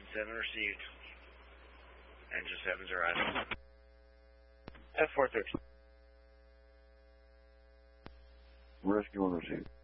7 received. Engine 7's arriving. F413. Rescue 1 received.